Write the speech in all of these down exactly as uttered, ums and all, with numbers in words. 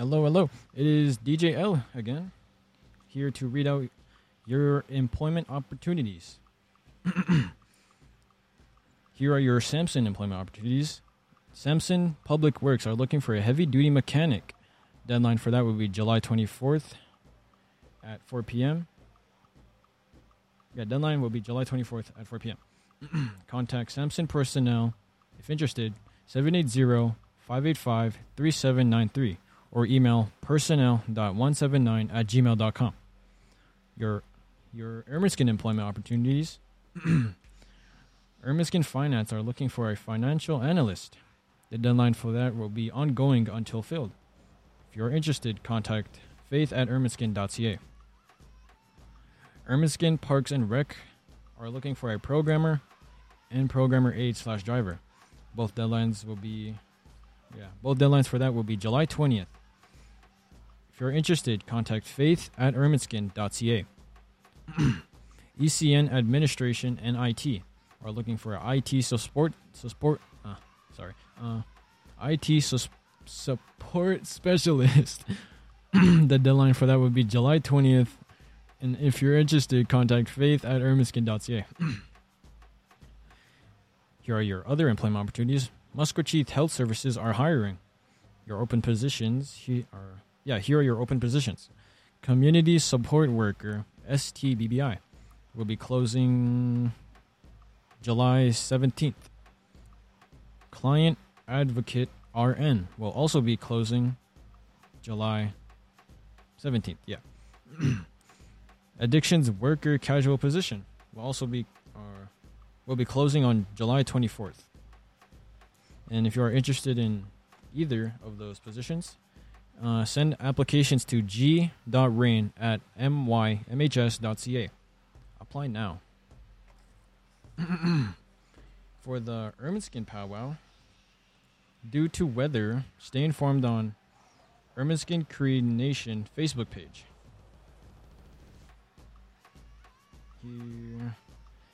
Hello, hello. It is D J L again, here to read out your employment opportunities. Here are your Samson employment opportunities. Samson Public Works are looking for a heavy-duty mechanic. Deadline for that will be July twenty-fourth at four p.m. Yeah, deadline will be July twenty-fourth at four p.m. Contact Samson personnel, if interested, seven eight zero, five eight five, three seven nine three or email personnel dot one seven nine at gmail dot com. Your your Ermiskin employment opportunities. Ermiskin Finance are looking for a financial analyst. The deadline for that will be ongoing until filled. If you're interested, contact faith at ermiskin dot c a. Ermiskin Parks and Rec are looking for a programmer and programmer aide slash driver. Both deadlines will be, yeah, both deadlines for that will be July twentieth. If you're interested, contact faith at ermiskin dot c a. E C N Administration and I T are looking for an I T support, support, uh, sorry, uh, I T sus- support specialist. The deadline for that would be July twentieth. And if you're interested, contact faith at ermiskin dot c a. Here are your other employment opportunities. Muscatine Health Services are hiring. Your open positions he are yeah, here are your open positions. Community Support Worker, S T B B I, will be closing July seventeenth. Client Advocate R N will also be closing July seventeenth. Yeah. Addictions Worker Casual Position will also be uh, will be closing on July twenty-fourth. And if you are interested in either of those positions, uh, send applications to g dot rain at m y m h s dot c a. Apply now. For the Ermiskin Powwow, due to weather, stay informed on Ermiskin Cree Nation Facebook page. Here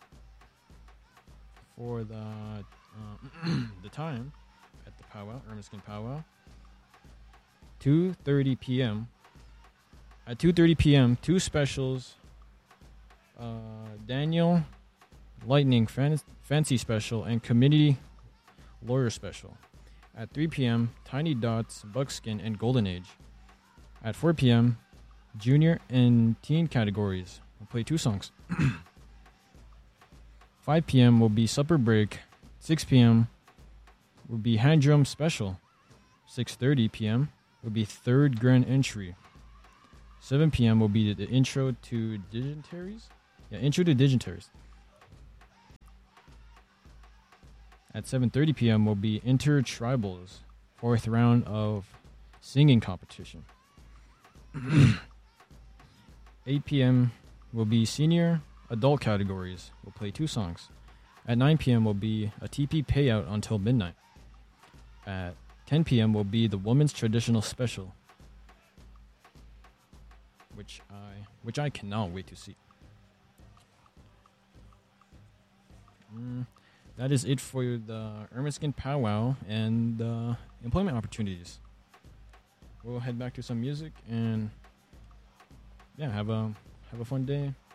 for the uh, the time at the powwow, Ermiskin Powwow, two thirty p.m. At two thirty p.m., two specials. Uh, Daniel Lightning fan- Fancy Special and Community Lawyer Special. At three p.m., Tiny Dots Buckskin and Golden Age. At four p.m., Junior and Teen categories. We'll play two songs. five p.m. will be Supper Break. six p.m. will be Hand Drum Special. six thirty p.m. will be Third Grand Entry. seven p.m. will be the, the Intro to Digitaries. Yeah, Intro to Digitaries. At seven thirty p.m. will be Intertribals, fourth round of singing competition. eight p.m. will be Senior Adult categories. We'll play two songs. At nine p.m. will be a T P payout until midnight. At ten p.m. will be the Women's Traditional Special, which I which I cannot wait to see. Mm, that is it for the Ermiskin Powwow and uh, employment opportunities. We'll head back to some music and yeah, have a have a fun day.